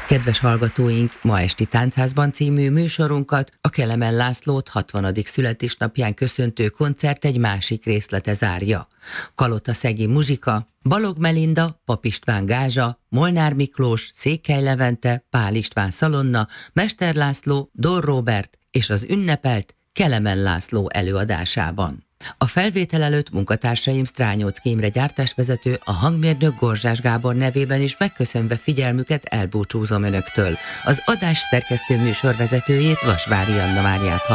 Kedves hallgatóink, ma esti Táncházban című műsorunkat a Kelemen Lászlót 60. születésnapján köszöntő koncert egy másik részlete zárja. Kalotaszegi muzsika, Balog Melinda, Pap István Gázsa, Molnár Miklós, Székely Levente, Pál István Szalonna, Mester László, Dór Róbert és az ünnepelt Kelemen László előadásában. A felvétel előtt munkatársaim Strányóczky Imre gyártásvezető, a hangmérnök Gorzsás Gábor nevében is megköszönve figyelmüket elbúcsúzom önöktől. Az adás szerkesztő műsorvezetőjét, Vasvári Anna Máriát